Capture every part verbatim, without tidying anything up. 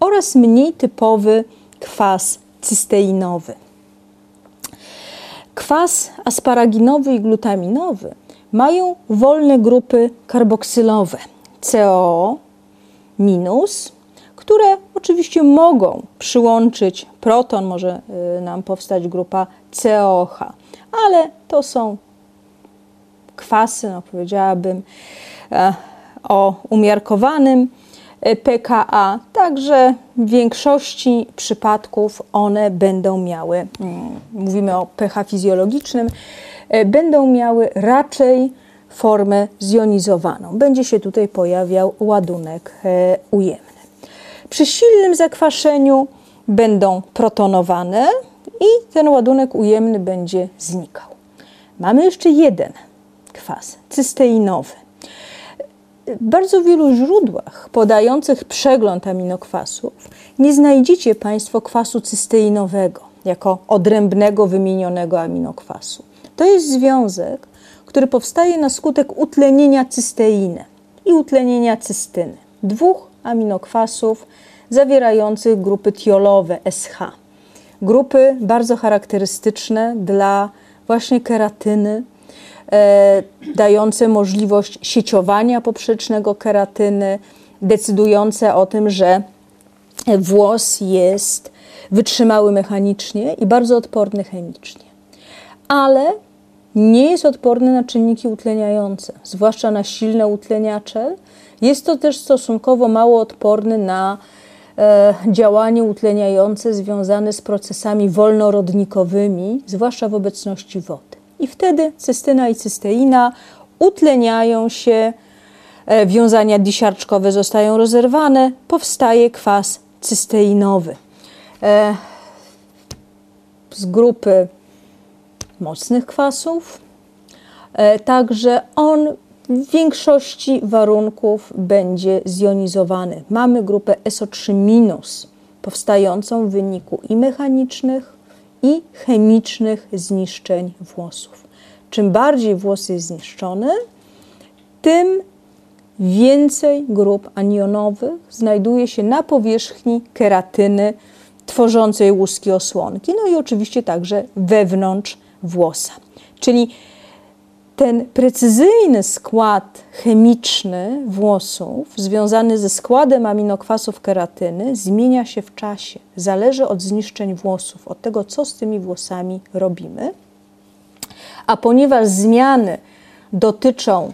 oraz mniej typowy kwas cysteinowy. Kwas asparaginowy i glutaminowy mają wolne grupy karboksylowe C O O minus, które oczywiście mogą przyłączyć proton, może nam powstać grupa C O H, ale to są kwasy, no powiedziałabym, o umiarkowanym pKa, także w większości przypadków one będą miały, mówimy o pH fizjologicznym, będą miały raczej formę zjonizowaną. Będzie się tutaj pojawiał ładunek ujemny. Przy silnym zakwaszeniu będą protonowane i ten ładunek ujemny będzie znikał. Mamy jeszcze jeden kwas, cysteinowy. W bardzo wielu źródłach podających przegląd aminokwasów nie znajdziecie Państwo kwasu cysteinowego jako odrębnego, wymienionego aminokwasu. To jest związek, który powstaje na skutek utlenienia cysteiny i utlenienia cystyny, dwóch aminokwasów zawierających grupy tiolowe S H. Grupy bardzo charakterystyczne dla właśnie keratyny, e, dające możliwość sieciowania poprzecznego keratyny, decydujące o tym, że włos jest wytrzymały mechanicznie i bardzo odporny chemicznie. Ale nie jest odporny na czynniki utleniające, zwłaszcza na silne utleniacze. Jest to też stosunkowo mało odporny na e, działanie utleniające związane z procesami wolnorodnikowymi, zwłaszcza w obecności wody. I wtedy cystyna i cysteina utleniają się, e, wiązania disiarczkowe zostają rozerwane, powstaje kwas cysteinowy. E, z grupy mocnych kwasów, e, także on w większości warunków będzie zjonizowany. Mamy grupę S O trzy minus, powstającą w wyniku i mechanicznych, i chemicznych zniszczeń włosów. Czym bardziej włos jest zniszczony, tym więcej grup anionowych znajduje się na powierzchni keratyny tworzącej łuski osłonki, no i oczywiście także wewnątrz włosa. Czyli ten precyzyjny skład chemiczny włosów związany ze składem aminokwasów keratyny zmienia się w czasie. Zależy od zniszczeń włosów, od tego, co z tymi włosami robimy. A ponieważ zmiany dotyczą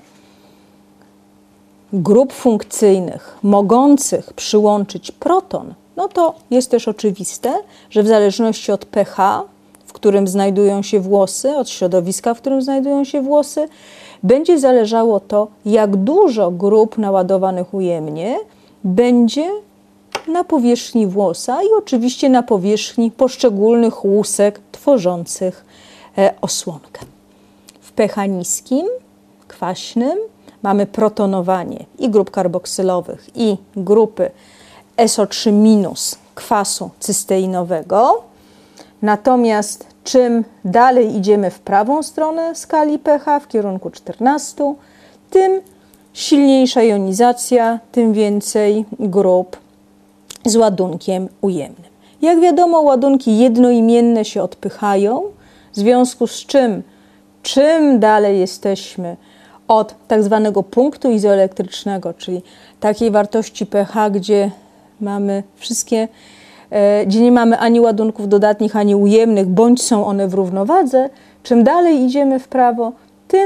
grup funkcyjnych mogących przyłączyć proton, no to jest też oczywiste, że w zależności od pH, w którym znajdują się włosy, od środowiska, w którym znajdują się włosy, będzie zależało to, jak dużo grup naładowanych ujemnie będzie na powierzchni włosa i oczywiście na powierzchni poszczególnych łusek tworzących osłonkę. W pH niskim, kwaśnym mamy protonowanie i grup karboksylowych, i grupy S O trzy minus kwasu cysteinowego. Natomiast czym dalej idziemy w prawą stronę skali pH, w kierunku czternastu, tym silniejsza jonizacja, tym więcej grup z ładunkiem ujemnym. Jak wiadomo, ładunki jednoimienne się odpychają, w związku z czym czym dalej jesteśmy od tak zwanego punktu izoelektrycznego, czyli takiej wartości pH, gdzie mamy wszystkie, gdzie nie mamy ani ładunków dodatnich, ani ujemnych, bądź są one w równowadze, czym dalej idziemy w prawo, tym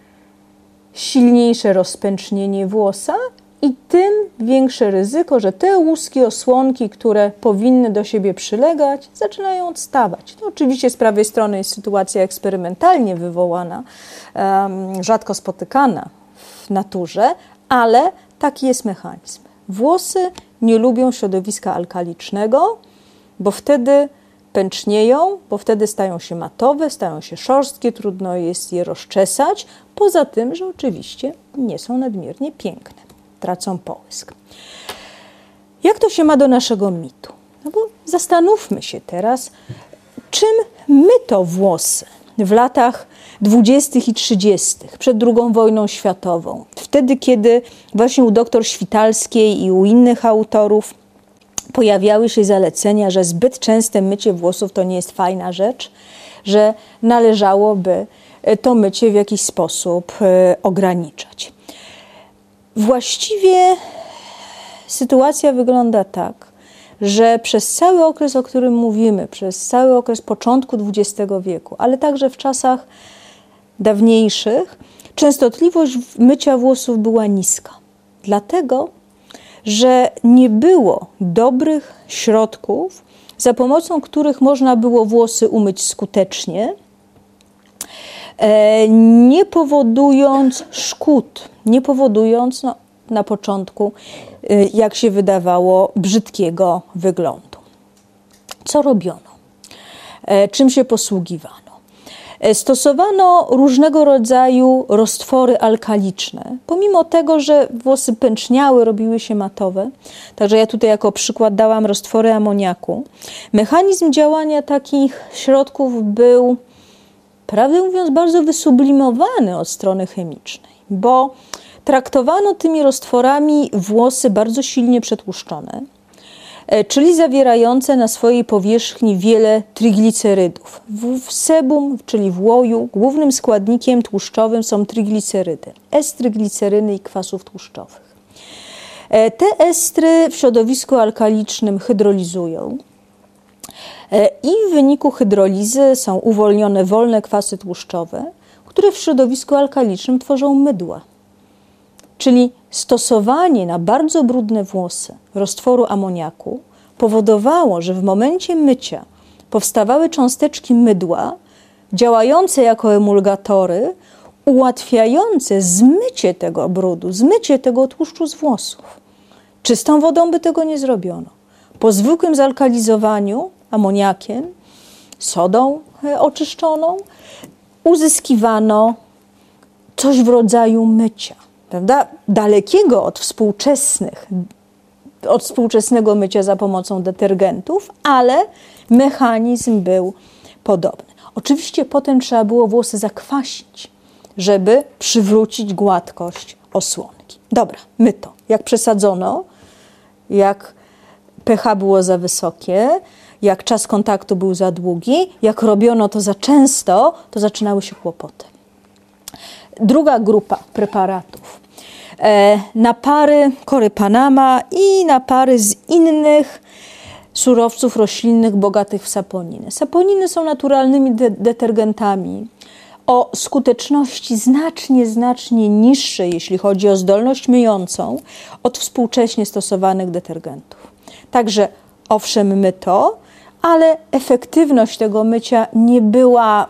silniejsze rozpęcznienie włosa i tym większe ryzyko, że te łuski osłonki, które powinny do siebie przylegać, zaczynają odstawać. To oczywiście z prawej strony jest sytuacja eksperymentalnie wywołana, um, rzadko spotykana w naturze, ale taki jest mechanizm. Włosy nie lubią środowiska alkalicznego, bo wtedy pęcznieją, bo wtedy stają się matowe, stają się szorstkie, trudno jest je rozczesać, poza tym, że oczywiście nie są nadmiernie piękne, tracą połysk. Jak to się ma do naszego mitu? No bo zastanówmy się teraz, czym myto włosy w latach dwudziestych i trzydziestych, przed drugą wojną światową. Wtedy, kiedy właśnie u doktor Świtalskiej i u innych autorów pojawiały się zalecenia, że zbyt częste mycie włosów to nie jest fajna rzecz, że należałoby to mycie w jakiś sposób ograniczać. Właściwie sytuacja wygląda tak, że przez cały okres, o którym mówimy, przez cały okres początku dwudziestego wieku, ale także w czasach dawniejszych, częstotliwość mycia włosów była niska. Dlatego, że nie było dobrych środków, za pomocą których można było włosy umyć skutecznie, nie powodując szkód, nie powodując no, na początku, jak się wydawało, brzydkiego wyglądu. Co robiono? Czym się posługiwano? Stosowano różnego rodzaju roztwory alkaliczne, pomimo tego, że włosy pęczniały, robiły się matowe. Także ja tutaj jako przykład dałam roztwory amoniaku. Mechanizm działania takich środków był, prawdę mówiąc, bardzo wysublimowany od strony chemicznej, bo traktowano tymi roztworami włosy bardzo silnie przetłuszczone, czyli zawierające na swojej powierzchni wiele triglicerydów. W sebum, czyli w łoju, głównym składnikiem tłuszczowym są triglicerydy, estrygliceryny i kwasów tłuszczowych. Te estry w środowisku alkalicznym hydrolizują i w wyniku hydrolizy są uwolnione wolne kwasy tłuszczowe, które w środowisku alkalicznym tworzą mydła. Czyli stosowanie na bardzo brudne włosy roztworu amoniaku powodowało, że w momencie mycia powstawały cząsteczki mydła działające jako emulgatory, ułatwiające zmycie tego brudu, zmycie tego tłuszczu z włosów. Czystą wodą by tego nie zrobiono. Po zwykłym zalkalizowaniu amoniakiem, sodą oczyszczoną, uzyskiwano coś w rodzaju mycia. Prawda? Dalekiego od współczesnych, od współczesnego mycia za pomocą detergentów, ale mechanizm był podobny. Oczywiście potem trzeba było włosy zakwasić, żeby przywrócić gładkość osłonki. Dobra, myto. Jak przesadzono, jak pH było za wysokie, jak czas kontaktu był za długi, jak robiono to za często, to zaczynały się kłopoty. Druga grupa preparatów. Napary kory Panama i napary z innych surowców roślinnych bogatych w saponiny. Saponiny są naturalnymi de detergentami o skuteczności znacznie, znacznie niższej, jeśli chodzi o zdolność myjącą, od współcześnie stosowanych detergentów. Także owszem, myto, ale efektywność tego mycia nie była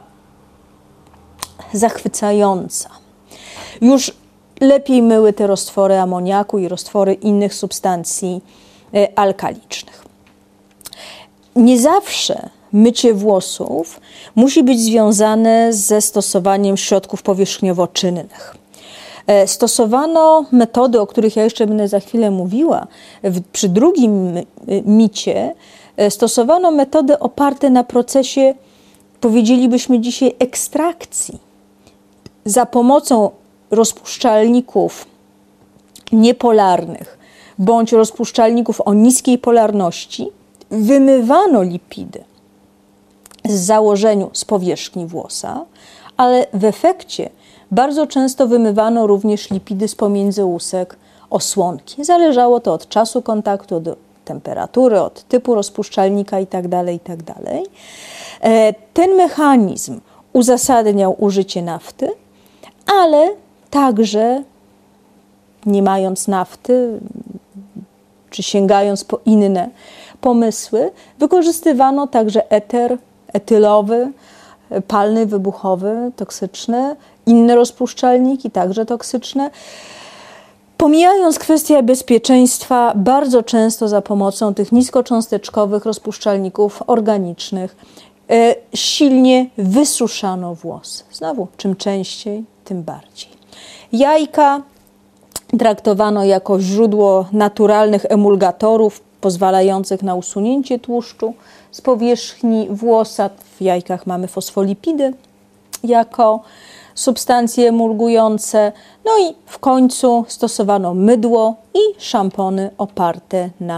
zachwycająca. Już lepiej myły te roztwory amoniaku i roztwory innych substancji alkalicznych. Nie zawsze mycie włosów musi być związane ze stosowaniem środków powierzchniowo-czynnych. Stosowano metody, o których ja jeszcze będę za chwilę mówiła. Przy drugim micie stosowano metody oparte na procesie, powiedzielibyśmy dzisiaj, ekstrakcji. Za pomocą rozpuszczalników niepolarnych bądź rozpuszczalników o niskiej polarności wymywano lipidy z założeniu z powierzchni włosa, ale w efekcie bardzo często wymywano również lipidy z pomiędzy łusek osłonki. Zależało to od czasu kontaktu, od temperatury, od typu rozpuszczalnika itd., itd. Ten mechanizm uzasadniał użycie nafty, ale także nie mając nafty, czy sięgając po inne pomysły, wykorzystywano także eter etylowy, palny, wybuchowy, toksyczny, inne rozpuszczalniki, także toksyczne. Pomijając kwestię bezpieczeństwa, bardzo często za pomocą tych niskocząsteczkowych rozpuszczalników organicznych e, silnie wysuszano włosy. Znowu, czym częściej, tym bardziej. Jajka traktowano jako źródło naturalnych emulgatorów pozwalających na usunięcie tłuszczu z powierzchni włosa. W jajkach mamy fosfolipidy jako substancje emulgujące. No i w końcu stosowano mydło i szampony oparte na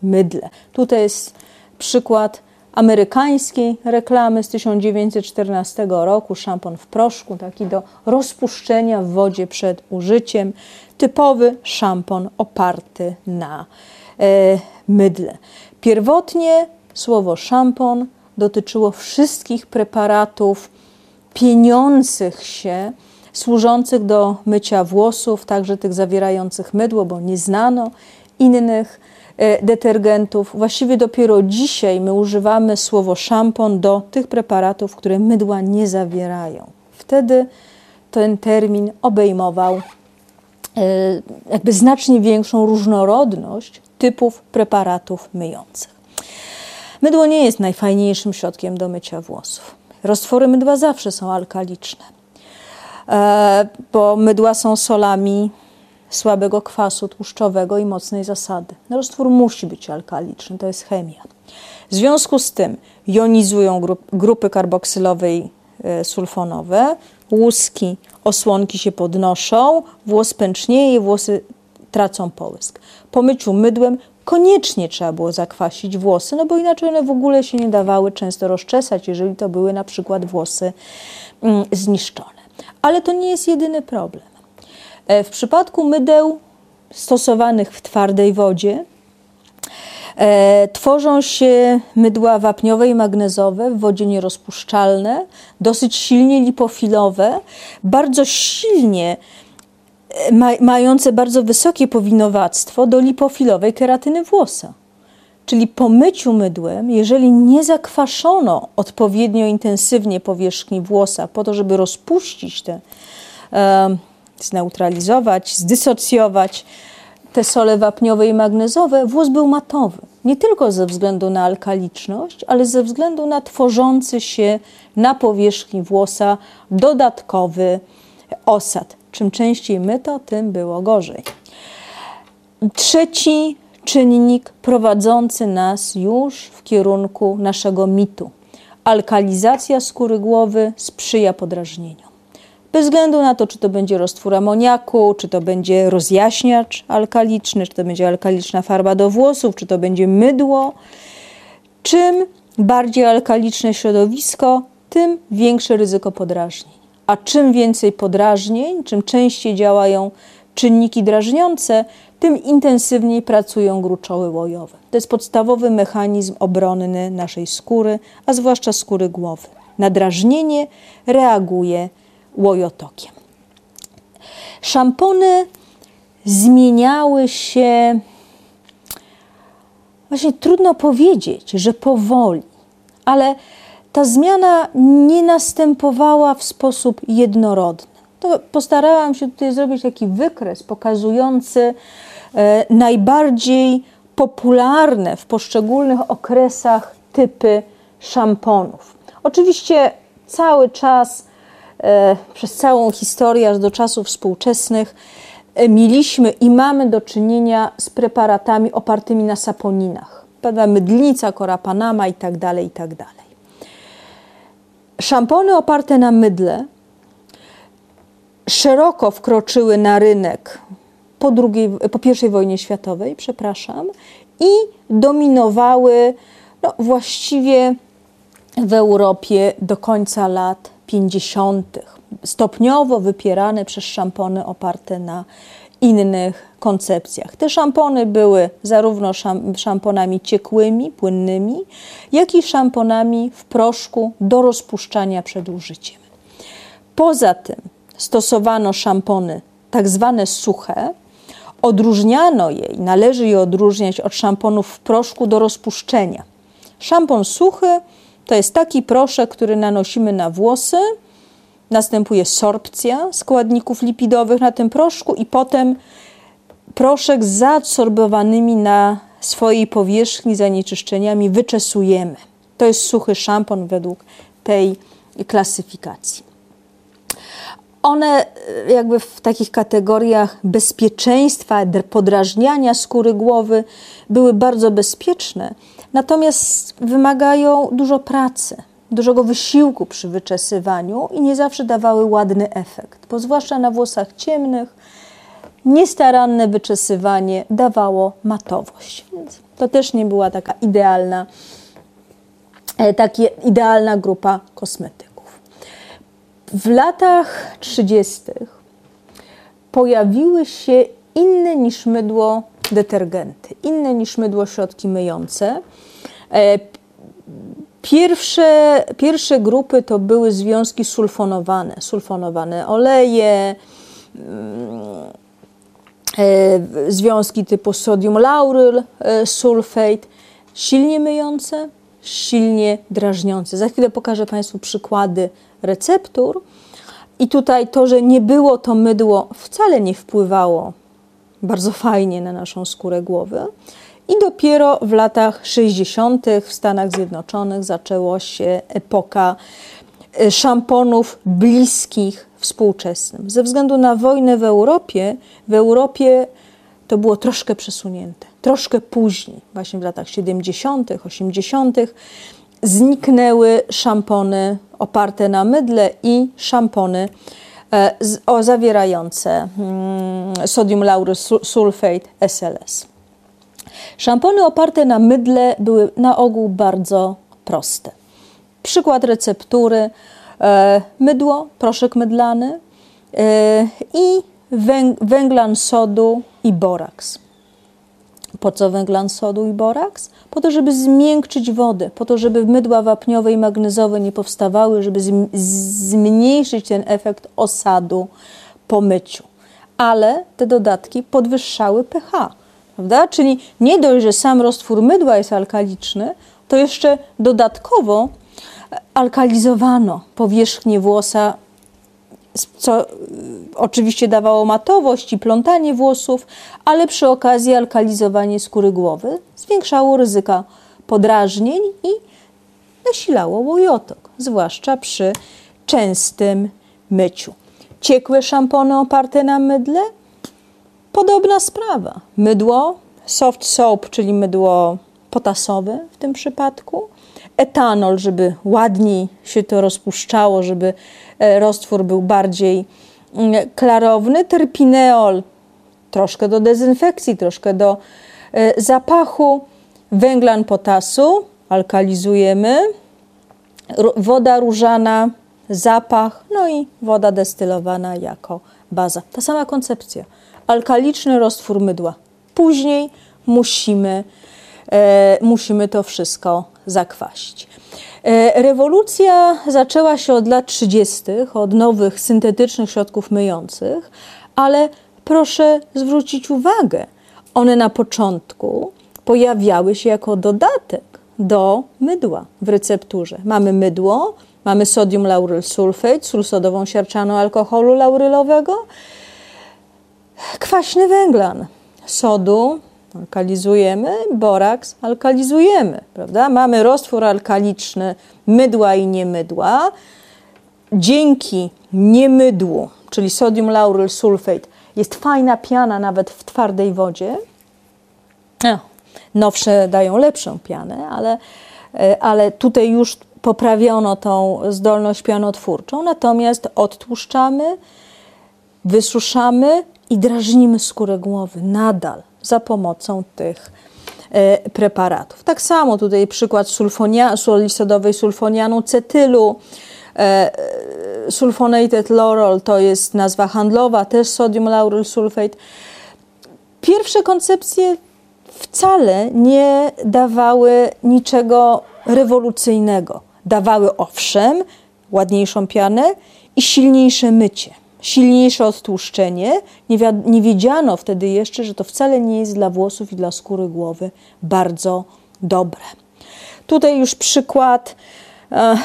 mydle. Tutaj jest przykład amerykańskiej reklamy z tysiąc dziewięćset czternastego roku, szampon w proszku, taki do rozpuszczenia w wodzie przed użyciem. Typowy szampon oparty na e, mydle. Pierwotnie słowo szampon dotyczyło wszystkich preparatów pieniących się, służących do mycia włosów, także tych zawierających mydło, bo nie znano innych e, detergentów. Właściwie dopiero dzisiaj my używamy słowo szampon do tych preparatów, które mydła nie zawierają. Wtedy ten termin obejmował e, jakby znacznie większą różnorodność typów preparatów myjących. Mydło nie jest najfajniejszym środkiem do mycia włosów. Roztwory mydła zawsze są alkaliczne, bo mydła są solami słabego kwasu tłuszczowego i mocnej zasady. Roztwór musi być alkaliczny, to jest chemia. W związku z tym jonizują grupy karboksylowe i sulfonowe, łuski, osłonki się podnoszą, włos pęcznieje, włosy tracą połysk. Po myciu mydłem koniecznie trzeba było zakwasić włosy, no bo inaczej one w ogóle się nie dawały często rozczesać, jeżeli to były na przykład włosy mm, zniszczone. Ale to nie jest jedyny problem. W przypadku mydeł stosowanych w twardej wodzie e, tworzą się mydła wapniowe i magnezowe w wodzie nierozpuszczalne, dosyć silnie lipofilowe, bardzo silnie ma, mające bardzo wysokie powinowactwo do lipofilowej keratyny włosa. Czyli po myciu mydłem, jeżeli nie zakwaszono odpowiednio intensywnie powierzchni włosa po to, żeby rozpuścić te, e, zneutralizować, zdysocjować te sole wapniowe i magnezowe, włos był matowy. Nie tylko ze względu na alkaliczność, ale ze względu na tworzący się na powierzchni włosa dodatkowy osad. Czym częściej myto, tym było gorzej. Trzeci czynnik prowadzący nas już w kierunku naszego mitu. Alkalizacja skóry głowy sprzyja podrażnieniom. Bez względu na to, czy to będzie roztwór amoniaku, czy to będzie rozjaśniacz alkaliczny, czy to będzie alkaliczna farba do włosów, czy to będzie mydło. Czym bardziej alkaliczne środowisko, tym większe ryzyko podrażnień. A czym więcej podrażnień, czym częściej działają czynniki drażniące, tym intensywniej pracują gruczoły łojowe. To jest podstawowy mechanizm obronny naszej skóry, a zwłaszcza skóry głowy. Na drażnienie reaguje łojotokiem. Szampony zmieniały się, właśnie trudno powiedzieć, że powoli, ale ta zmiana nie następowała w sposób jednorodny. To postarałam się tutaj zrobić taki wykres pokazujący e, najbardziej popularne w poszczególnych okresach typy szamponów. Oczywiście cały czas, e, przez całą historię aż do czasów współczesnych e, mieliśmy i mamy do czynienia z preparatami opartymi na saponinach. Prawda, mydlnica, Cora Panama i tak dalej, i tak dalej. Szampony oparte na mydle szeroko wkroczyły na rynek po, drugiej, po pierwszej wojnie światowej, przepraszam, i dominowały no, właściwie w Europie do końca lat pięćdziesiątych. Stopniowo wypierane przez szampony oparte na innych koncepcjach. Te szampony były zarówno szamponami ciekłymi, płynnymi, jak i szamponami w proszku do rozpuszczania przed użyciem. Poza tym stosowano szampony tak zwane suche. Odróżniano je i należy je odróżniać od szamponów w proszku do rozpuszczenia. Szampon suchy to jest taki proszek, który nanosimy na włosy, następuje sorpcja składników lipidowych na tym proszku i potem proszek z zaadsorbowanymi na swojej powierzchni zanieczyszczeniami wyczesujemy. To jest suchy szampon według tej klasyfikacji. One jakby w takich kategoriach bezpieczeństwa, podrażniania skóry głowy były bardzo bezpieczne, natomiast wymagają dużo pracy, dużego wysiłku przy wyczesywaniu i nie zawsze dawały ładny efekt, bo zwłaszcza na włosach ciemnych niestaranne wyczesywanie dawało matowość. Więc to też nie była taka idealna, taka idealna grupa kosmetyków. W latach trzydziestych pojawiły się inne niż mydło detergenty, inne niż mydło środki myjące. Pierwsze, pierwsze grupy to były związki sulfonowane, sulfonowane oleje, związki typu sodium lauryl sulfate, silnie myjące, silnie drażniące. Za chwilę pokażę Państwu przykłady receptur. I tutaj to, że nie było to mydło, wcale nie wpływało bardzo fajnie na naszą skórę głowy. I dopiero w latach sześćdziesiątych w Stanach Zjednoczonych zaczęła się epoka szamponów bliskich współczesnym. Ze względu na wojnę w Europie, w Europie to było troszkę przesunięte, troszkę później, właśnie w latach siedemdziesiątych, osiemdziesiątych zniknęły szampony oparte na mydle i szampony e, z, o, zawierające mm, sodium lauryl sulfate S L S. Szampony oparte na mydle były na ogół bardzo proste. Przykład receptury: e, mydło, proszek mydlany e, i węg, węglan sodu i boraks. Po co węglan sodu i boraks? Po to, żeby zmiękczyć wodę, po to, żeby mydła wapniowe i magnezowe nie powstawały, żeby zmniejszyć ten efekt osadu po myciu. Ale te dodatki podwyższały pH, prawda? Czyli nie dość, że sam roztwór mydła jest alkaliczny, to jeszcze dodatkowo alkalizowano powierzchnię włosa, co oczywiście dawało matowość i plątanie włosów, ale przy okazji alkalizowanie skóry głowy zwiększało ryzyka podrażnień i nasilało łojotok, zwłaszcza przy częstym myciu. Ciekłe szampony oparte na mydle? Podobna sprawa. Mydło, soft soap, czyli mydło potasowe w tym przypadku, etanol, żeby ładniej się to rozpuszczało, żeby roztwór był bardziej klarowny, terpineol troszkę do dezynfekcji, troszkę do zapachu, węglan potasu, alkalizujemy, woda różana, zapach, no i woda destylowana jako baza. Ta sama koncepcja. Alkaliczny roztwór mydła. Później musimy, e, musimy to wszystko zakwasić. E, rewolucja zaczęła się od lat trzydziestych, od nowych syntetycznych środków myjących, ale proszę zwrócić uwagę, one na początku pojawiały się jako dodatek do mydła w recepturze. Mamy mydło, mamy sodium lauryl sulfate, sól sodową siarczaną alkoholu laurylowego, kwaśny węglan sodu, alkalizujemy, boraks, alkalizujemy, prawda? Mamy roztwór alkaliczny mydła i niemydła. Dzięki niemydłu, czyli sodium lauryl sulfate, jest fajna piana nawet w twardej wodzie. No, nowsze dają lepszą pianę, ale, ale tutaj już poprawiono tą zdolność pianotwórczą, natomiast odtłuszczamy, wysuszamy i drażnimy skórę głowy nadal za pomocą tych e, preparatów. Tak samo tutaj przykład sulfonia, soli sodowej sulfonianu cetylu, e, sulfonated laurel to jest nazwa handlowa, też sodium lauryl sulfate. Pierwsze koncepcje wcale nie dawały niczego rewolucyjnego. Dawały owszem ładniejszą pianę i silniejsze mycie. Silniejsze odtłuszczenie. Nie, wi- nie wiedziano wtedy jeszcze, że to wcale nie jest dla włosów i dla skóry głowy bardzo dobre. Tutaj już przykład, e,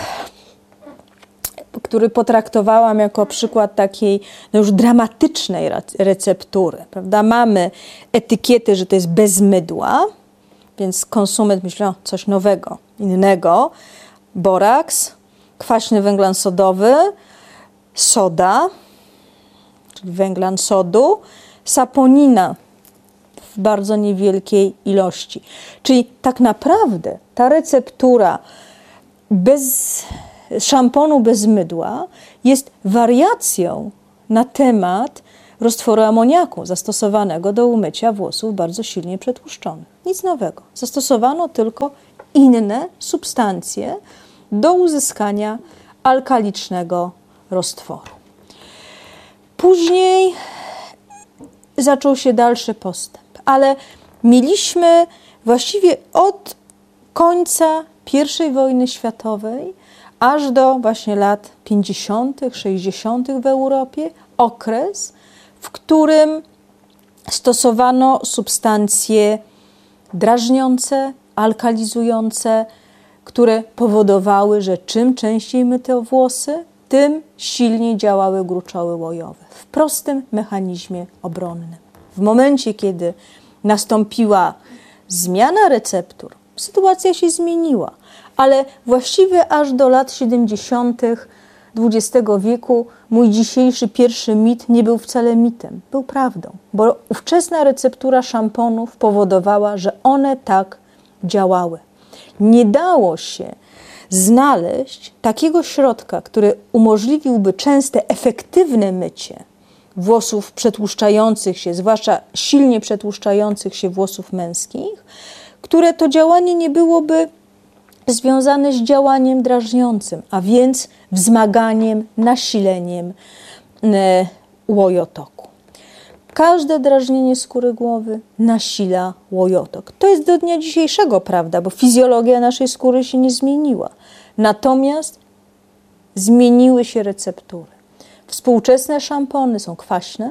który potraktowałam jako przykład takiej no już dramatycznej receptury. Prawda? Mamy etykiety, że to jest bez mydła, więc konsument myśli, o, coś nowego, innego. Boraks, kwaśny węglan sodowy, soda, czyli węglan sodu, saponina w bardzo niewielkiej ilości. Czyli tak naprawdę ta receptura bez szamponu bez mydła jest wariacją na temat roztworu amoniaku zastosowanego do umycia włosów bardzo silnie przetłuszczonych. Nic nowego. Zastosowano tylko inne substancje do uzyskania alkalicznego roztworu. Później zaczął się dalszy postęp, ale mieliśmy właściwie od końca pierwszej wojny światowej aż do właśnie lat pięćdziesiątych, sześćdziesiątych w Europie okres, w którym stosowano substancje drażniące, alkalizujące, które powodowały, że czym częściej myto włosy, tym silniej działały gruczoły łojowe w prostym mechanizmie obronnym. W momencie, kiedy nastąpiła zmiana receptur, sytuacja się zmieniła, ale właściwie aż do lat siedemdziesiątych dwudziestego wieku mój dzisiejszy pierwszy mit nie był wcale mitem, był prawdą, bo ówczesna receptura szamponów powodowała, że one tak działały. Nie dało się znaleźć takiego środka, który umożliwiłby częste, efektywne mycie włosów przetłuszczających się, zwłaszcza silnie przetłuszczających się włosów męskich, które to działanie nie byłoby związane z działaniem drażniącym, a więc wzmaganiem, nasileniem e, łojotoku. Każde drażnienie skóry głowy nasila łojotok. To jest do dnia dzisiejszego prawda, bo fizjologia naszej skóry się nie zmieniła. Natomiast zmieniły się receptury. Współczesne szampony są kwaśne,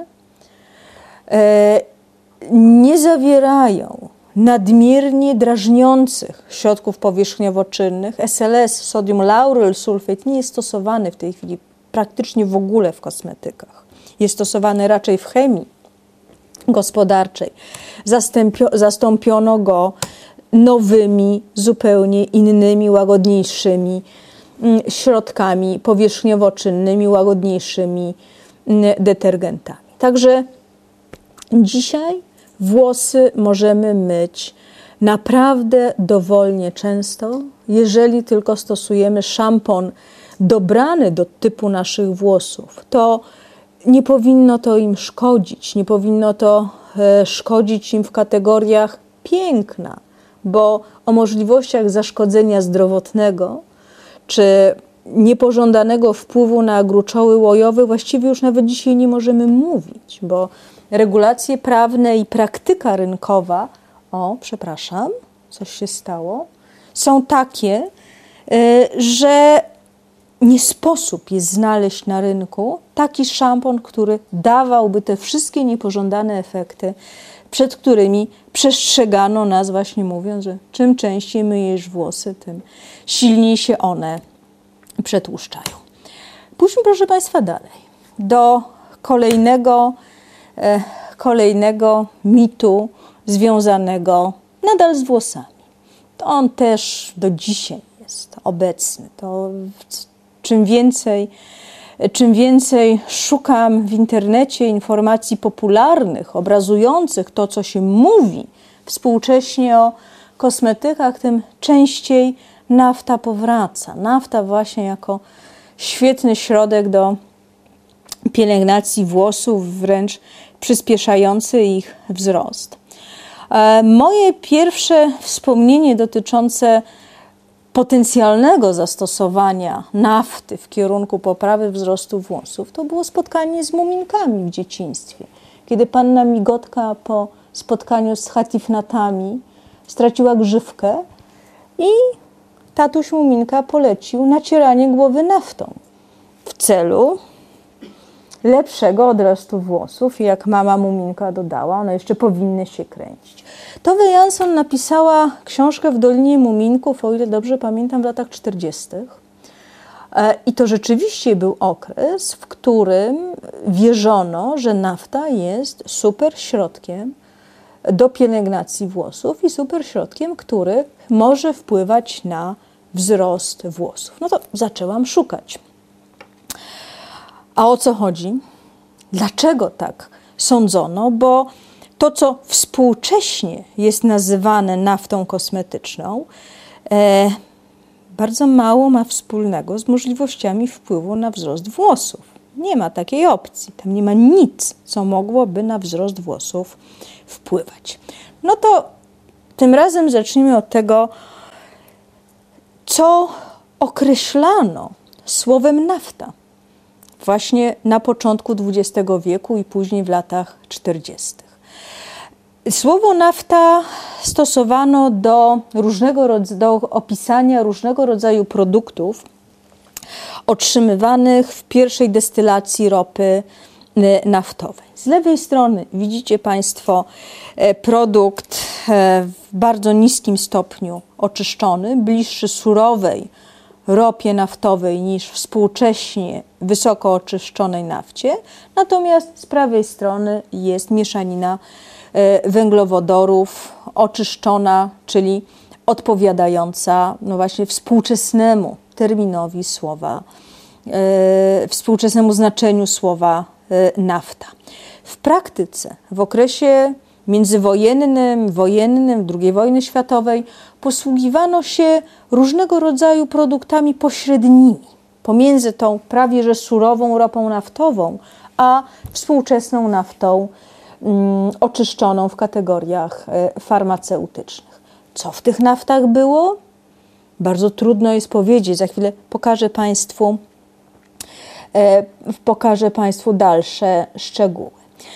e, nie zawierają nadmiernie drażniących środków powierzchniowo-czynnych. S L S, sodium lauryl sulfate, nie jest stosowany w tej chwili praktycznie w ogóle w kosmetykach. Jest stosowany raczej w chemii gospodarczej. Zastępio, zastąpiono go nowymi, zupełnie innymi, łagodniejszymi środkami powierzchniowo-czynnymi, łagodniejszymi detergentami. Także dzisiaj włosy możemy myć naprawdę dowolnie często, jeżeli tylko stosujemy szampon dobrany do typu naszych włosów. To nie powinno to im szkodzić, nie powinno to e, szkodzić im w kategoriach piękna, bo o możliwościach zaszkodzenia zdrowotnego czy niepożądanego wpływu na gruczoły łojowe właściwie już nawet dzisiaj nie możemy mówić, bo regulacje prawne i praktyka rynkowa, o, przepraszam, coś się stało, są takie, że nie sposób jest znaleźć na rynku taki szampon, który dawałby te wszystkie niepożądane efekty, przed którymi przestrzegano nas właśnie mówiąc, że czym częściej myjesz włosy, tym silniej się one przetłuszczają. Pójdźmy, proszę Państwa, dalej do kolejnego kolejnego mitu związanego nadal z włosami. To on też do dzisiaj jest obecny. To czym więcej, czym więcej szukam w internecie informacji popularnych, obrazujących to, co się mówi współcześnie o kosmetykach, tym częściej nafta powraca. Nafta właśnie jako świetny środek do pielęgnacji włosów, wręcz przyspieszający ich wzrost. Moje pierwsze wspomnienie dotyczące potencjalnego zastosowania nafty w kierunku poprawy wzrostu włosów to było spotkanie z muminkami w dzieciństwie, kiedy panna Migotka po spotkaniu z hatifnatami straciła grzywkę i tatuś muminka polecił nacieranie głowy naftą w celu lepszego odrostu włosów i jak mama muminka dodała, one jeszcze powinny się kręcić. Tove Jansson napisała książkę W Dolinie Muminków, o ile dobrze pamiętam, w latach czterdziestych. I to rzeczywiście był okres, w którym wierzono, że nafta jest super środkiem do pielęgnacji włosów i super środkiem, który może wpływać na wzrost włosów. No to zaczęłam szukać. A o co chodzi? Dlaczego tak sądzono? Bo to, co współcześnie jest nazywane naftą kosmetyczną, e, bardzo mało ma wspólnego z możliwościami wpływu na wzrost włosów. Nie ma takiej opcji. Tam nie ma nic, co mogłoby na wzrost włosów wpływać. No to tym razem zacznijmy od tego, co określano słowem nafta właśnie na początku dwudziestego wieku i później w latach czterdziestych. Słowo nafta stosowano do różnego rodzaju, do opisania różnego rodzaju produktów otrzymywanych w pierwszej destylacji ropy naftowej. Z lewej strony widzicie Państwo produkt w bardzo niskim stopniu oczyszczony, bliższy surowej ropie naftowej niż współcześnie wysoko oczyszczonej nafcie. Natomiast z prawej strony jest mieszanina węglowodorów oczyszczona, czyli odpowiadająca no właśnie współczesnemu terminowi słowa, e, współczesnemu znaczeniu słowa e, nafta. W praktyce w okresie międzywojennym, wojennym, drugiej wojny światowej posługiwano się różnego rodzaju produktami pośrednimi pomiędzy tą prawie że surową ropą naftową, a współczesną naftą mm, oczyszczoną w kategoriach e, farmaceutycznych. Co w tych naftach było? Bardzo trudno jest powiedzieć. Za chwilę pokażę Państwu, e, pokażę Państwu dalsze szczegóły.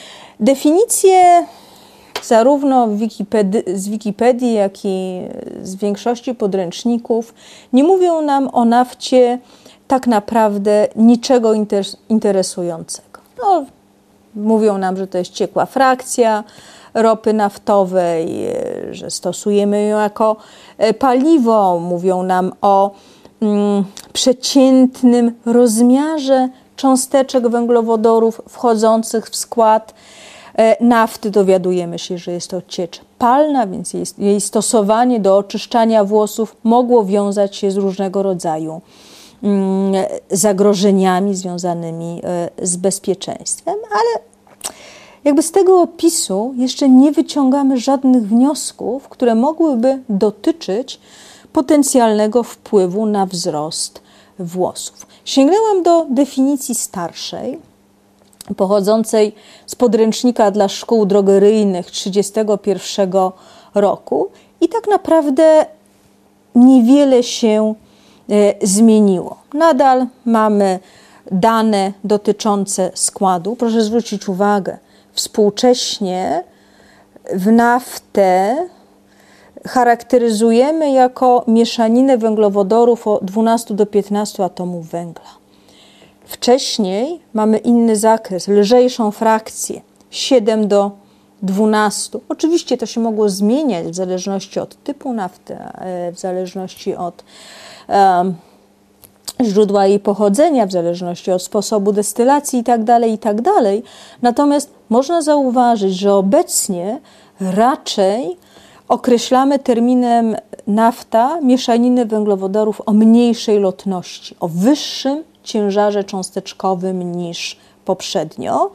Definicje zarówno Wikipedii, z Wikipedii, jak i z większości podręczników nie mówią nam o nafcie tak naprawdę niczego interesującego. No, mówią nam, że to jest ciekła frakcja ropy naftowej, że stosujemy ją jako paliwo. Mówią nam o mm, przeciętnym rozmiarze cząsteczek węglowodorów wchodzących w skład nafty. Dowiadujemy się, że jest to ciecz palna, więc jej, jej stosowanie do oczyszczania włosów mogło wiązać się z różnego rodzaju mm, zagrożeniami związanymi z bezpieczeństwem, ale jakby z tego opisu jeszcze nie wyciągamy żadnych wniosków, które mogłyby dotyczyć potencjalnego wpływu na wzrost włosów. Sięgnęłam do definicji starszej, pochodzącej z podręcznika dla szkół drogeryjnych tysiąc dziewięćset trzydziestego pierwszego roku i tak naprawdę niewiele się e, zmieniło. Nadal mamy dane dotyczące składu. Proszę zwrócić uwagę, współcześnie w naftę charakteryzujemy jako mieszaninę węglowodorów o dwunastu do piętnastu atomów węgla. Wcześniej mamy inny zakres, lżejszą frakcję, siedem do dwunastu. Oczywiście to się mogło zmieniać w zależności od typu nafty, w zależności od um, źródła jej pochodzenia, w zależności od sposobu destylacji itd., itd. Natomiast można zauważyć, że obecnie raczej określamy terminem nafta mieszaninę węglowodorów o mniejszej lotności, o wyższym ciężarze cząsteczkowym niż poprzednio.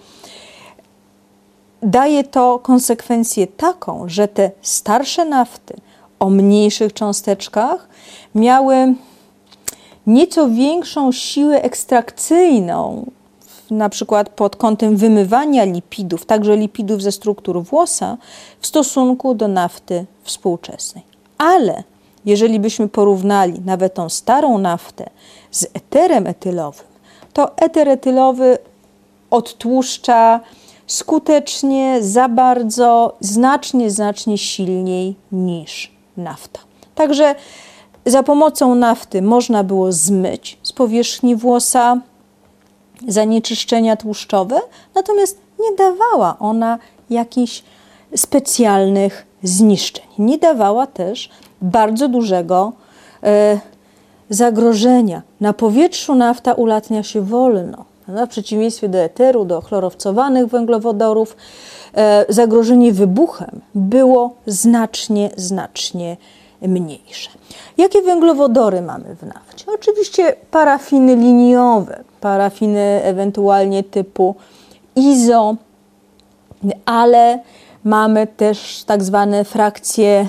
Daje to konsekwencję taką, że te starsze nafty o mniejszych cząsteczkach miały nieco większą siłę ekstrakcyjną, na przykład pod kątem wymywania lipidów, także lipidów ze struktur włosa, w stosunku do nafty współczesnej. Ale jeżeli byśmy porównali nawet tą starą naftę z eterem etylowym, to eter etylowy odtłuszcza skutecznie, za bardzo, znacznie, znacznie silniej niż nafta. Także za pomocą nafty można było zmyć z powierzchni włosa zanieczyszczenia tłuszczowe, natomiast nie dawała ona jakichś specjalnych zniszczeń. Nie dawała też bardzo dużego e, zagrożenia. Na powietrzu nafta ulatnia się wolno. W przeciwieństwie do eteru, do chlorowcowanych węglowodorów, e, zagrożenie wybuchem było znacznie, znacznie mniejsze. Jakie węglowodory mamy w nafcie? Oczywiście parafiny liniowe, parafiny ewentualnie typu izo, ale mamy też tak zwane frakcje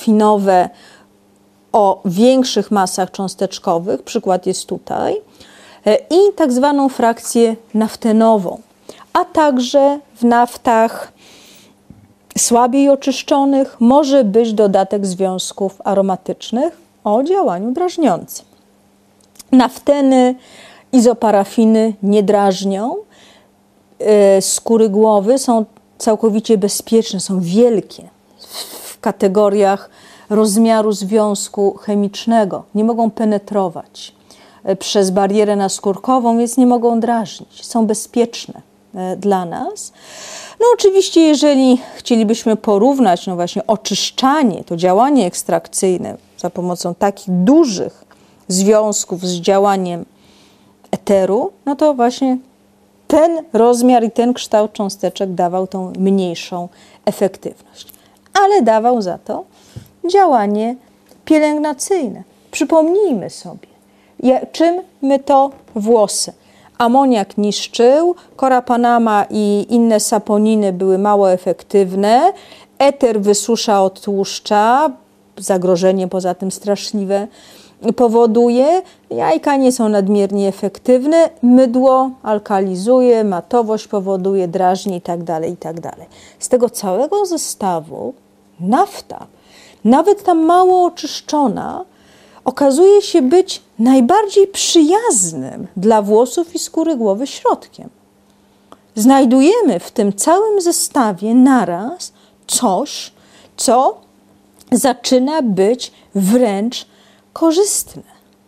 parafinowe o większych masach cząsteczkowych. Przykład jest tutaj. i tak zwaną frakcję naftenową, a także w naftach słabiej oczyszczonych może być dodatek związków aromatycznych o działaniu drażniącym. Nafteny, izoparafiny nie drażnią. Skóry głowy są całkowicie bezpieczne, są wielkie w kategoriach rozmiaru związku chemicznego. Nie mogą penetrować przez barierę naskórkową, więc nie mogą drażnić. Są bezpieczne dla nas. No oczywiście, jeżeli chcielibyśmy porównać no właśnie oczyszczanie, to działanie ekstrakcyjne za pomocą takich dużych związków z działaniem eteru, no to właśnie ten rozmiar i ten kształt cząsteczek dawał tą mniejszą efektywność. Ale dawał za to działanie pielęgnacyjne. Przypomnijmy sobie, czym my to włosy. Amoniak niszczył, Cora Panama i inne saponiny były mało efektywne, eter wysusza, odtłuszcza, zagrożenie poza tym straszliwe powoduje, jajka nie są nadmiernie efektywne, mydło alkalizuje, matowość powoduje, drażni itd., itd. Z tego całego zestawu nafta, nawet ta mało oczyszczona, okazuje się być najbardziej przyjaznym dla włosów i skóry głowy środkiem. Znajdujemy w tym całym zestawie naraz coś, co zaczyna być wręcz korzystne.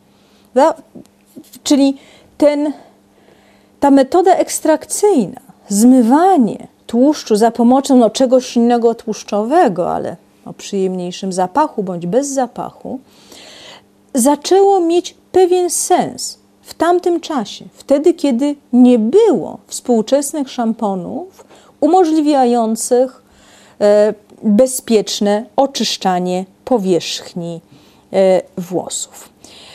Czyli ten, ta metoda ekstrakcyjna, zmywanie tłuszczu za pomocą no, czegoś innego tłuszczowego, ale o przyjemniejszym zapachu bądź bez zapachu, zaczęło mieć pewien sens w tamtym czasie, wtedy, kiedy nie było współczesnych szamponów umożliwiających e, bezpieczne oczyszczanie powierzchni e, włosów.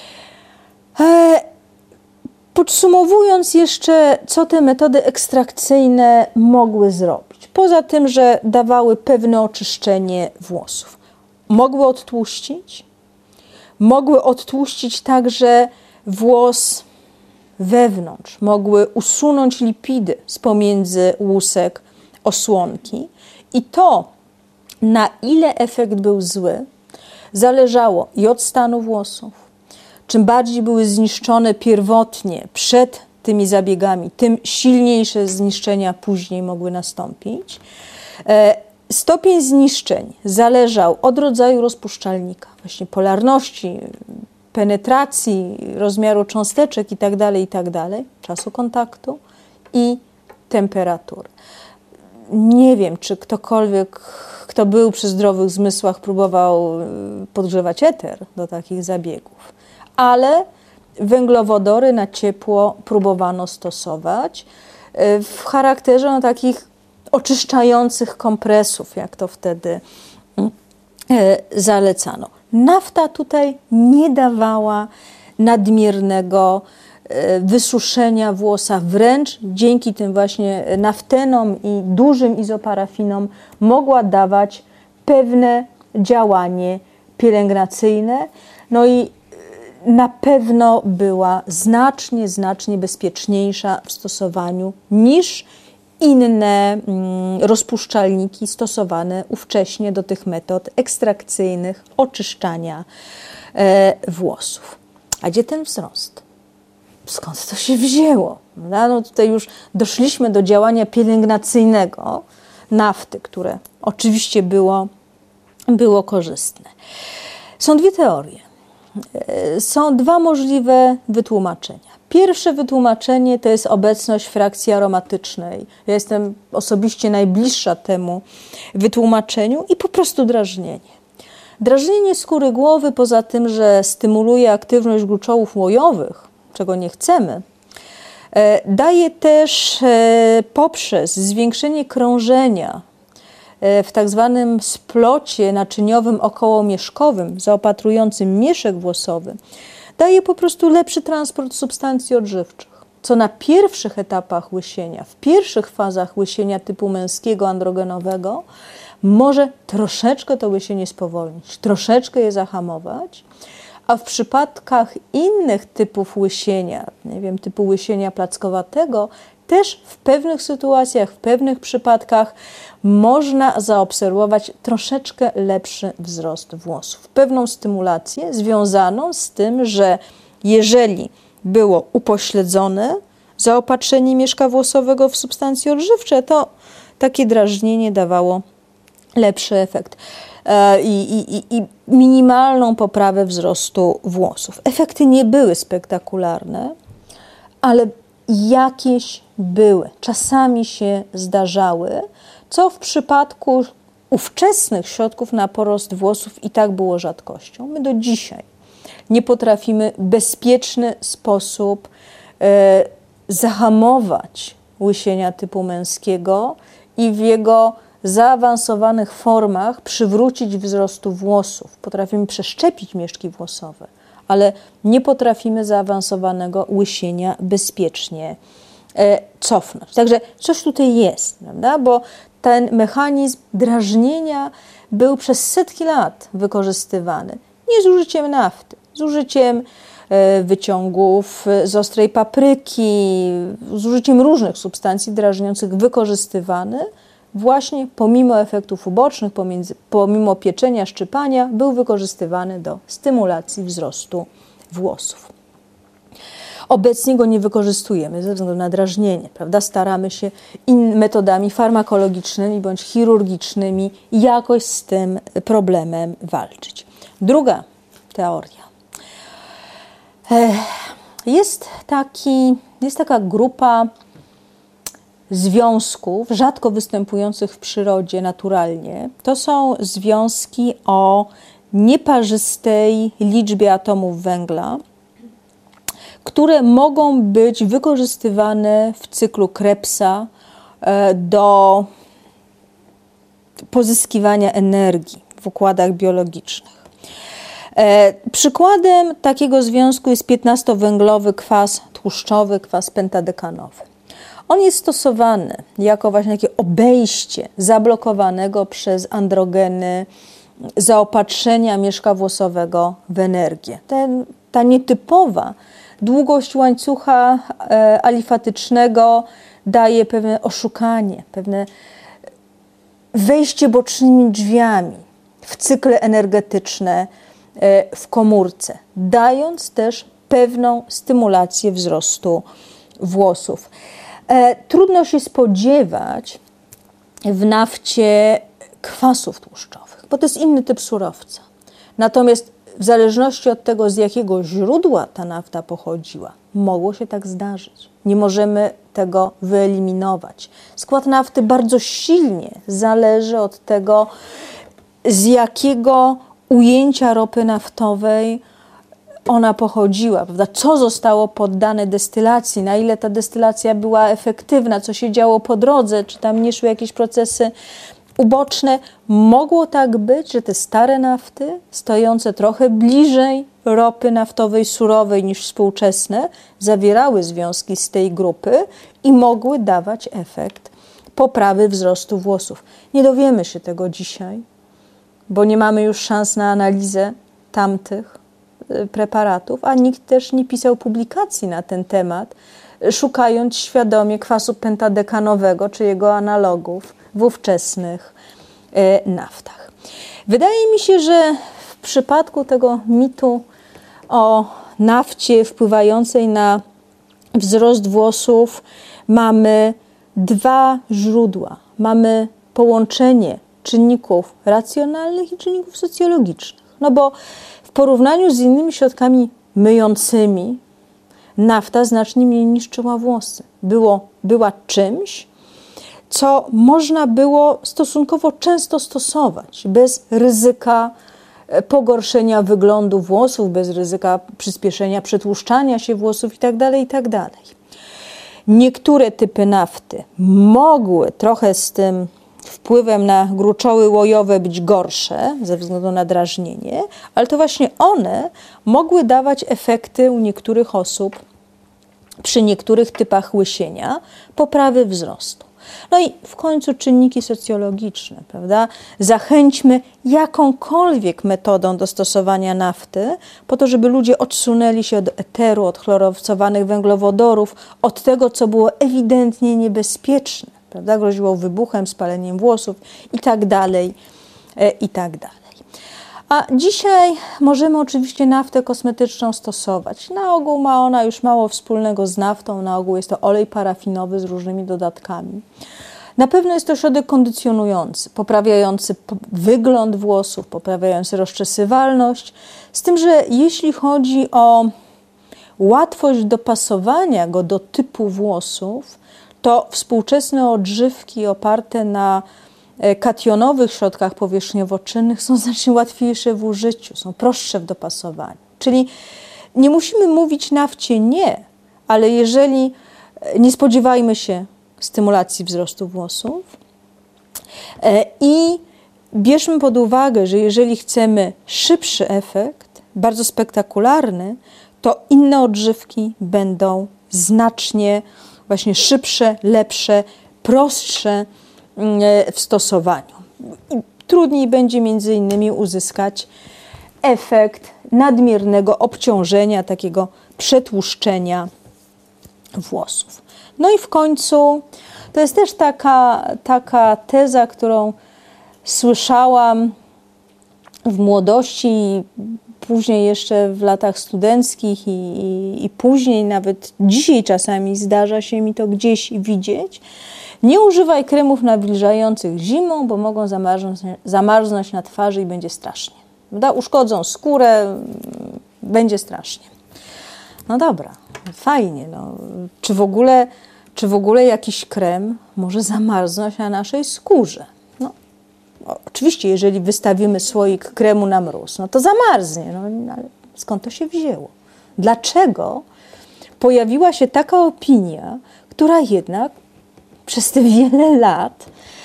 E, podsumowując jeszcze, co te metody ekstrakcyjne mogły zrobić, poza tym, że dawały pewne oczyszczenie włosów. Mogły odtłuścić, mogły odtłuścić także włos wewnątrz, mogły usunąć lipidy z pomiędzy łusek osłonki i to, na ile efekt był zły, zależało i od stanu włosów. Czym bardziej były zniszczone pierwotnie przed tymi zabiegami, tym silniejsze zniszczenia później mogły nastąpić. Stopień zniszczeń zależał od rodzaju rozpuszczalnika, właśnie polarności, penetracji, rozmiaru cząsteczek itd., itd., czasu kontaktu i temperatury. Nie wiem, czy ktokolwiek, kto był przy zdrowych zmysłach, próbował podgrzewać eter do takich zabiegów, ale węglowodory na ciepło próbowano stosować w charakterze no, takich oczyszczających kompresów, jak to wtedy zalecano. Nafta tutaj nie dawała nadmiernego wysuszenia włosa, wręcz dzięki tym właśnie naftenom i dużym izoparafinom mogła dawać pewne działanie pielęgnacyjne, no i na pewno była znacznie, znacznie bezpieczniejsza w stosowaniu niż inne rozpuszczalniki stosowane ówcześnie do tych metod ekstrakcyjnych oczyszczania włosów. A gdzie ten wzrost? Skąd to się wzięło? No tutaj już doszliśmy do działania pielęgnacyjnego nafty, które oczywiście było, było korzystne. Są dwie teorie. Są dwa możliwe wytłumaczenia. Pierwsze wytłumaczenie to jest obecność frakcji aromatycznej. Ja jestem osobiście najbliższa temu wytłumaczeniu i po prostu drażnienie. Drażnienie skóry głowy, poza tym, że stymuluje aktywność gruczołów łojowych, czego nie chcemy, daje też poprzez zwiększenie krążenia w tak zwanym splocie naczyniowym okołomieszkowym zaopatrującym mieszek włosowy, daje po prostu lepszy transport substancji odżywczych, co na pierwszych etapach łysienia, w pierwszych fazach łysienia typu męskiego, androgenowego, może troszeczkę to łysienie spowolnić, troszeczkę je zahamować, A w przypadkach innych typów łysienia, nie wiem, typu łysienia plackowatego, też w pewnych sytuacjach, w pewnych przypadkach można zaobserwować troszeczkę lepszy wzrost włosów. Pewną stymulację związaną z tym, że jeżeli było upośledzone zaopatrzenie mieszka włosowego w substancje odżywcze, to takie drażnienie dawało lepszy efekt i, i, i minimalną poprawę wzrostu włosów. Efekty nie były spektakularne, ale jakieś były. Czasami się zdarzały, co w przypadku ówczesnych środków na porost włosów i tak było rzadkością. My do dzisiaj nie potrafimy w bezpieczny sposób e, zahamować łysienia typu męskiego i w jego zaawansowanych formach przywrócić wzrostu włosów. Potrafimy przeszczepić mieszki włosowe, ale nie potrafimy zaawansowanego łysienia bezpiecznie e, cofnąć. Także coś tutaj jest, prawda? Bo ten mechanizm drażnienia był przez setki lat wykorzystywany. Nie z użyciem nafty, z użyciem e, wyciągów z ostrej papryki, z użyciem różnych substancji drażniących wykorzystywany. Właśnie pomimo efektów ubocznych, pomiędzy, pomimo pieczenia, szczypania, był wykorzystywany do stymulacji wzrostu włosów. Obecnie go nie wykorzystujemy ze względu na drażnienie, prawda? Staramy się in, metodami farmakologicznymi bądź chirurgicznymi jakoś z tym problemem walczyć. Druga teoria. Jest, taki, jest taka grupa związków rzadko występujących w przyrodzie naturalnie. To są związki o nieparzystej liczbie atomów węgla, które mogą być wykorzystywane w cyklu Krebsa do pozyskiwania energii w układach biologicznych. Przykładem takiego związku jest piętnastowęglowy kwas tłuszczowy, kwas pentadekanowy. On jest stosowany jako właśnie takie obejście zablokowanego przez androgeny zaopatrzenia mieszka włosowego w energię. Ten, ta nietypowa długość łańcucha e, alifatycznego daje pewne oszukanie, pewne wejście bocznymi drzwiami w cykle energetyczne e, w komórce, dając też pewną stymulację wzrostu włosów. E, trudno się spodziewać w nafcie kwasów tłuszczowych, bo to jest inny typ surowca. Natomiast w zależności od tego, z jakiego źródła ta nafta pochodziła, mogło się tak zdarzyć. Nie możemy tego wyeliminować. Skład nafty bardzo silnie zależy od tego, z jakiego ujęcia ropy naftowej ona pochodziła, prawda? Co zostało poddane destylacji, na ile ta destylacja była efektywna, co się działo po drodze, czy tam nie szły jakieś procesy uboczne. Mogło tak być, że te stare nafty, stojące trochę bliżej ropy naftowej surowej niż współczesne, zawierały związki z tej grupy i mogły dawać efekt poprawy wzrostu włosów. Nie dowiemy się tego dzisiaj, bo nie mamy już szans na analizę tamtych preparatów, a nikt też nie pisał publikacji na ten temat, szukając świadomie kwasu pentadekanowego czy jego analogów w ówczesnych naftach. Wydaje mi się, że w przypadku tego mitu o nafcie wpływającej na wzrost włosów mamy dwa źródła. Mamy połączenie czynników racjonalnych i czynników socjologicznych. No bo w porównaniu z innymi środkami myjącymi nafta znacznie mniej niszczyła włosy. Było, była czymś, co można było stosunkowo często stosować, bez ryzyka pogorszenia wyglądu włosów, bez ryzyka przyspieszenia przetłuszczania się włosów itd., itd. Niektóre typy nafty mogły trochę z tym wpływem na gruczoły łojowe być gorsze ze względu na drażnienie, ale to właśnie one mogły dawać efekty u niektórych osób przy niektórych typach łysienia poprawy wzrostu. No i w końcu czynniki socjologiczne, prawda? Zachęćmy jakąkolwiek metodą do stosowania nafty, po to, żeby ludzie odsunęli się od eteru, od chlorofcowanych węglowodorów, od tego, co było ewidentnie niebezpieczne, prawda? Groziło wybuchem, spaleniem włosów i tak dalej, i tak dalej. A dzisiaj możemy oczywiście naftę kosmetyczną stosować. Na ogół ma ona już mało wspólnego z naftą, na ogół jest to olej parafinowy z różnymi dodatkami. Na pewno jest to środek kondycjonujący, poprawiający wygląd włosów, poprawiający rozczesywalność, z tym, że jeśli chodzi o łatwość dopasowania go do typu włosów, to współczesne odżywki oparte na kationowych środkach powierzchniowo-czynnych są znacznie łatwiejsze w użyciu, są prostsze w dopasowaniu. Czyli nie musimy mówić nafcie nie, ale jeżeli nie spodziewajmy się stymulacji wzrostu włosów i bierzmy pod uwagę, że jeżeli chcemy szybszy efekt, bardzo spektakularny, to inne odżywki będą znacznie właśnie szybsze, lepsze, prostsze w stosowaniu. I trudniej będzie między innymi uzyskać efekt nadmiernego obciążenia, takiego przetłuszczenia włosów. No i w końcu to jest też taka, taka teza, którą słyszałam w młodości i później jeszcze w latach studenckich i, i, i później, nawet dzisiaj czasami zdarza się mi to gdzieś widzieć. Nie używaj kremów nawilżających zimą, bo mogą zamarznąć, zamarznąć na twarzy i będzie strasznie. Prawda? Uszkodzą skórę, będzie strasznie. No dobra, fajnie. No. Czy w ogóle, czy w ogóle jakiś krem może zamarznąć na naszej skórze? No, oczywiście, jeżeli wystawimy słoik kremu na mróz, no to zamarznie. No, ale skąd to się wzięło? Dlaczego pojawiła się taka opinia, która jednak przez te wiele lat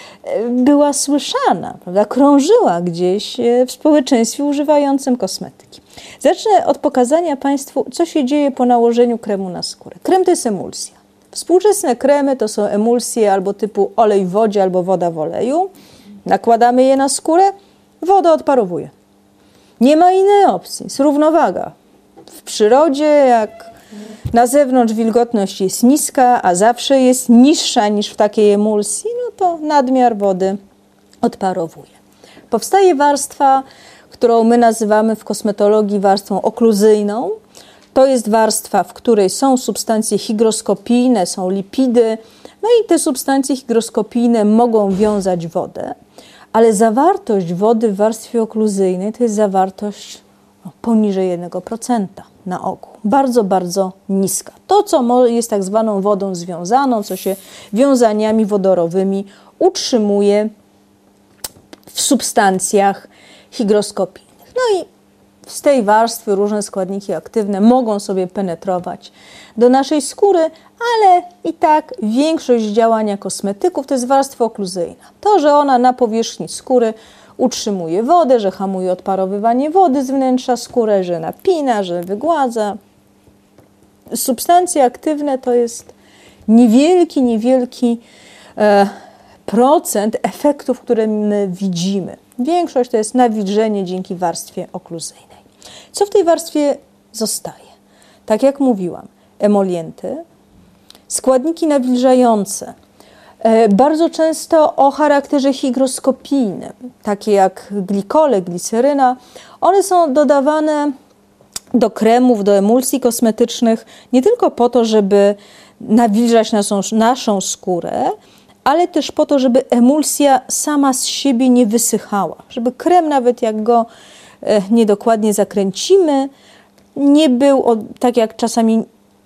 była słyszana, prawda? Krążyła gdzieś w społeczeństwie używającym kosmetyki. Zacznę od pokazania Państwu, co się dzieje po nałożeniu kremu na skórę. Krem to jest emulsja. Współczesne kremy to są emulsje albo typu olej w wodzie, albo woda w oleju. Nakładamy je na skórę, woda odparowuje. Nie ma innej opcji, jest równowaga. W przyrodzie, jak na zewnątrz wilgotność jest niska, a zawsze jest niższa niż w takiej emulsji, no to nadmiar wody odparowuje. Powstaje warstwa, którą my nazywamy w kosmetologii warstwą okluzyjną. To jest warstwa, w której są substancje hygroskopijne, są lipidy, no i te substancje hygroskopijne mogą wiązać wodę, ale zawartość wody w warstwie okluzyjnej to jest zawartość no, poniżej jednego procenta. Na ogół. Bardzo, bardzo niska. To, co jest tak zwaną wodą związaną, co się wiązaniami wodorowymi utrzymuje w substancjach hygroskopijnych. No i z tej warstwy różne składniki aktywne mogą sobie penetrować do naszej skóry, ale i tak większość działania kosmetyków to jest warstwa okluzyjna. To, że ona na powierzchni skóry utrzymuje wodę, że hamuje odparowywanie wody z wnętrza skóry, że napina, że wygładza. Substancje aktywne to jest niewielki, niewielki e, procent efektów, które my widzimy. Większość to jest nawilżenie dzięki warstwie okluzyjnej. Co w tej warstwie zostaje? Tak jak mówiłam, emolienty, składniki nawilżające, bardzo często o charakterze hygroskopijnym, takie jak glikole, gliceryna. One są dodawane do kremów, do emulsji kosmetycznych nie tylko po to, żeby nawilżać naszą, naszą skórę, ale też po to, żeby emulsja sama z siebie nie wysychała. Żeby krem, nawet jak go niedokładnie zakręcimy, nie był, tak jak czasami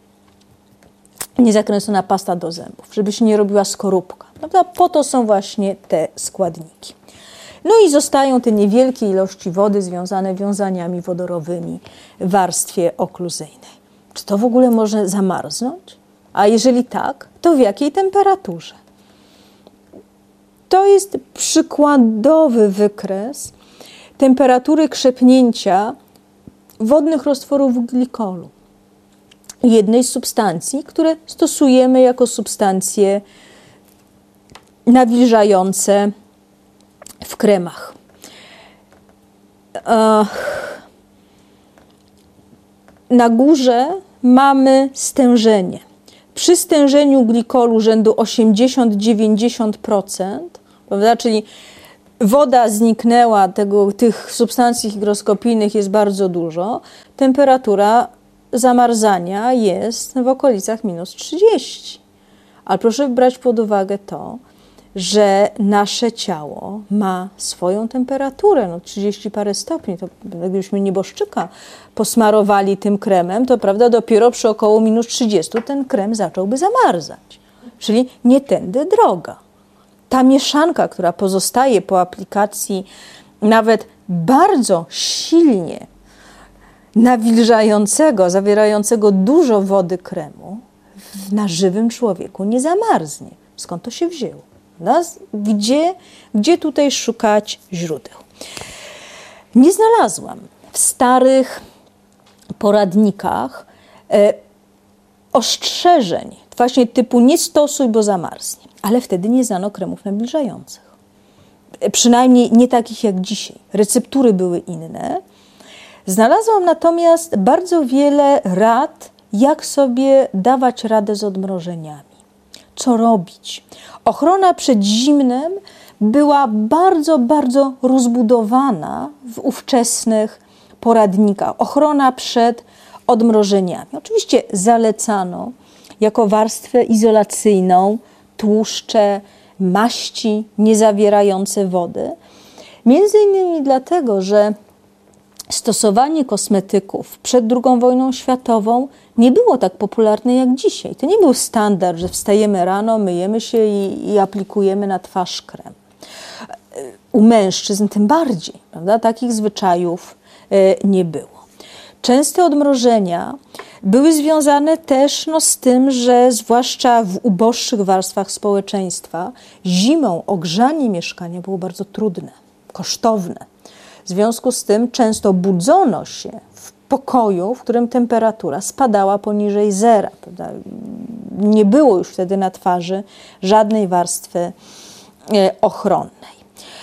niezakręcona pasta do zębów, żeby się nie robiła skorupka. Prawda? Po to są właśnie te składniki. No i zostają te niewielkie ilości wody związane wiązaniami wodorowymi w warstwie okluzyjnej. Czy to w ogóle może zamarznąć? A jeżeli tak, to w jakiej temperaturze? To jest przykładowy wykres temperatury krzepnięcia wodnych roztworów glikolu. Jednej z substancji, które stosujemy jako substancje nawilżające w kremach. Na górze mamy stężenie. Przy stężeniu glikolu rzędu osiemdziesiąt do dziewięćdziesięciu procent, prawda, czyli woda zniknęła, tego, tych substancji hygroskopijnych jest bardzo dużo, temperatura zamarzania jest w okolicach minus trzydzieści. Ale proszę brać pod uwagę to, że nasze ciało ma swoją temperaturę, no trzydzieści parę stopni. To gdybyśmy nieboszczyka posmarowali tym kremem, to prawda, dopiero przy około minus trzydziestu ten krem zacząłby zamarzać. Czyli nie tędy droga. Ta mieszanka, która pozostaje po aplikacji nawet bardzo silnie nawilżającego, zawierającego dużo wody kremu, na żywym człowieku nie zamarznie. Skąd to się wzięło? Gdzie, gdzie tutaj szukać źródeł? Nie znalazłam w starych poradnikach e, ostrzeżeń właśnie typu nie stosuj, bo zamarznie. Ale wtedy nie znano kremów nawilżających. E, przynajmniej nie takich jak dzisiaj. Receptury były inne. Znalazłam natomiast bardzo wiele rad, jak sobie dawać radę z odmrożeniami. Co robić? Ochrona przed zimnem była bardzo, bardzo rozbudowana w ówczesnych poradnikach. Ochrona przed odmrożeniami. Oczywiście zalecano jako warstwę izolacyjną tłuszcze, maści niezawierające wody. Między innymi dlatego, że stosowanie kosmetyków przed drugą wojną światową nie było tak popularne jak dzisiaj. To nie był standard, że wstajemy rano, myjemy się i, i aplikujemy na twarz krem. U mężczyzn tym bardziej, prawda? Takich zwyczajów y, nie było. Częste odmrożenia były związane też no, z tym, że zwłaszcza w uboższych warstwach społeczeństwa zimą ogrzanie mieszkania było bardzo trudne, kosztowne. W związku z tym często budzono się w pokoju, w którym temperatura spadała poniżej zera. Prawda? Nie było już wtedy na twarzy żadnej warstwy ochronnej.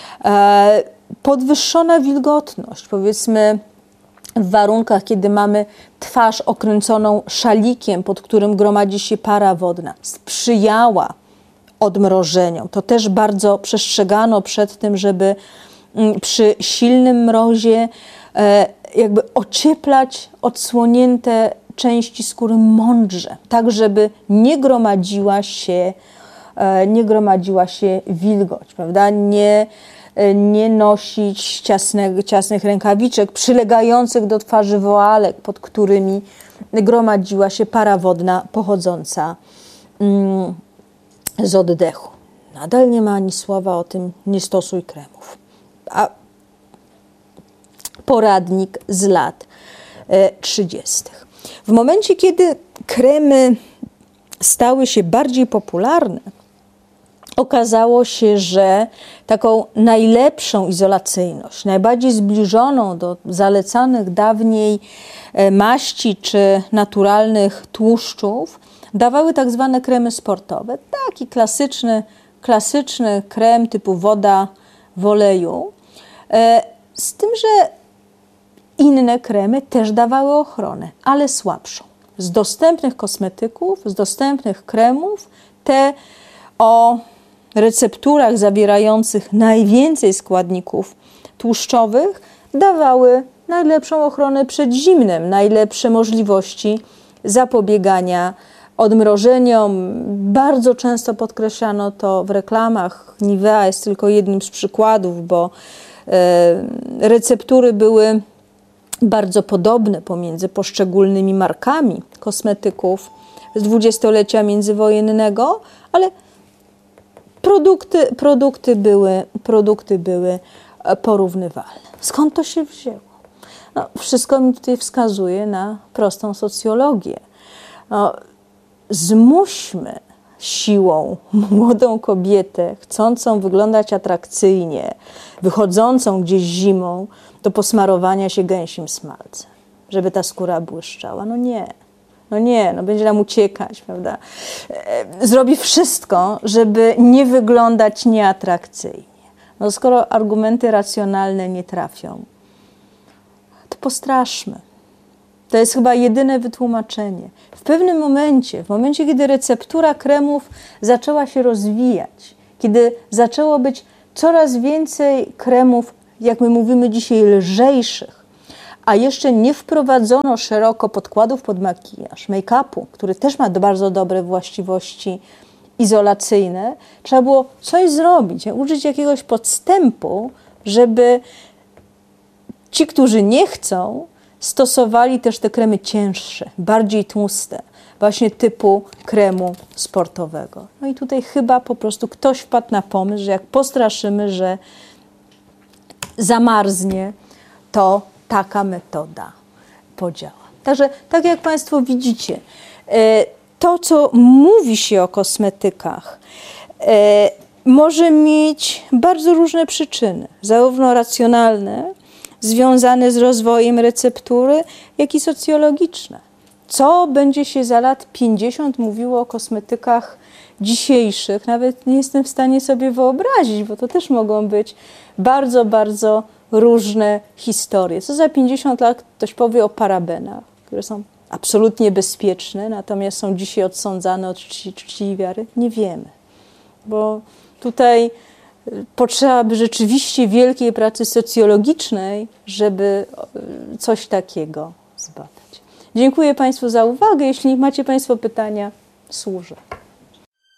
Podwyższona wilgotność, powiedzmy w warunkach, kiedy mamy twarz okręconą szalikiem, pod którym gromadzi się para wodna, sprzyjała odmrożeniom. To też bardzo przestrzegano przed tym, żeby przy silnym mrozie jakby ocieplać odsłonięte części skóry mądrze, tak żeby nie gromadziła się, nie gromadziła się wilgoć, prawda? Nie, nie nosić ciasnych, ciasnych rękawiczek przylegających do twarzy woalek, pod którymi gromadziła się para wodna pochodząca mm, z oddechu. Nadal nie ma ani słowa o tym, nie stosuj kremów. A poradnik z lat trzydziestych. W momencie, kiedy kremy stały się bardziej popularne, okazało się, że taką najlepszą izolacyjność, najbardziej zbliżoną do zalecanych dawniej maści czy naturalnych tłuszczów, dawały tak zwane kremy sportowe. Taki klasyczny, klasyczny krem typu woda w oleju. Z tym, że inne kremy też dawały ochronę, ale słabszą. Z dostępnych kosmetyków, z dostępnych kremów, te o recepturach zawierających najwięcej składników tłuszczowych dawały najlepszą ochronę przed zimnem, najlepsze możliwości zapobiegania odmrożeniom. Bardzo często podkreślano to w reklamach. Nivea jest tylko jednym z przykładów, bo e, receptury były bardzo podobne pomiędzy poszczególnymi markami kosmetyków z dwudziestolecia międzywojennego, ale produkty, produkty, były, produkty były porównywalne. Skąd to się wzięło? No, wszystko mi tutaj wskazuje na prostą socjologię. No, zmuśmy siłą młodą kobietę, chcącą wyglądać atrakcyjnie, wychodzącą gdzieś zimą, do posmarowania się gęsim smalcem, żeby ta skóra błyszczała. No nie. No nie, no będzie nam uciekać, prawda? Zrobi wszystko, żeby nie wyglądać nieatrakcyjnie. No skoro argumenty racjonalne nie trafią, to postraszmy. To jest chyba jedyne wytłumaczenie. W pewnym momencie, w momencie, kiedy receptura kremów zaczęła się rozwijać, kiedy zaczęło być coraz więcej kremów, jak my mówimy dzisiaj, lżejszych, a jeszcze nie wprowadzono szeroko podkładów pod makijaż, make-upu, który też ma bardzo dobre właściwości izolacyjne, trzeba było coś zrobić, użyć jakiegoś podstępu, żeby ci, którzy nie chcą, stosowali też te kremy cięższe, bardziej tłuste, właśnie typu kremu sportowego. No i tutaj chyba po prostu ktoś wpadł na pomysł, że jak postraszymy, że zamarznie, to taka metoda podziała. Także tak jak Państwo widzicie, to, co mówi się o kosmetykach, może mieć bardzo różne przyczyny, zarówno racjonalne, związane z rozwojem receptury, jak i socjologiczne. Co będzie się za lat pięćdziesiąt mówiło o kosmetykach dzisiejszych, nawet nie jestem w stanie sobie wyobrazić, bo to też mogą być bardzo, bardzo różne historie. Co za pięćdziesiąt lat ktoś powie o parabenach, które są absolutnie bezpieczne, natomiast są dzisiaj odsądzane od czci, czci i wiary? Nie wiemy, bo tutaj potrzeba by rzeczywiście wielkiej pracy socjologicznej, żeby coś takiego zbadać. Dziękuję Państwu za uwagę. Jeśli macie Państwo pytania, służę.